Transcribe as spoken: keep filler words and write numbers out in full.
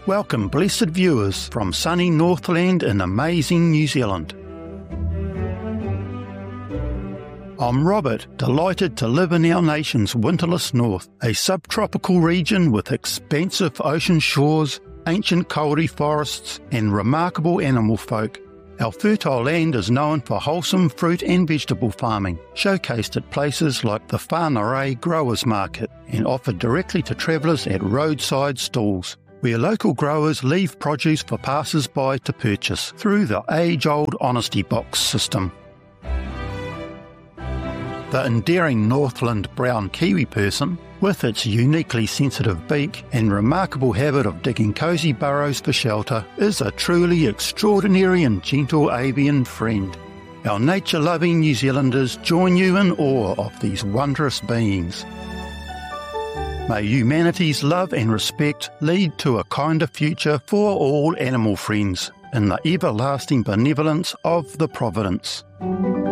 Welcome, blessed viewers, from sunny Northland in amazing New Zealand. I'm Robert, delighted to live in our nation's winterless north, a subtropical region with expansive ocean shores, ancient kauri forests and remarkable animal folk. Our fertile land is known for wholesome fruit and vegetable farming, showcased at places like the Whanarei Growers Market and offered directly to travellers at roadside stalls, where local growers leave produce for passers-by to purchase through the age-old honesty box system. The endearing Northland brown kiwi person, with its uniquely sensitive beak and remarkable habit of digging cosy burrows for shelter, is a truly extraordinary and gentle avian friend. Our nature-loving New Zealanders join you in awe of these wondrous beings. May humanity's love and respect lead to a kinder future for all animal friends, in the everlasting benevolence of the Providence.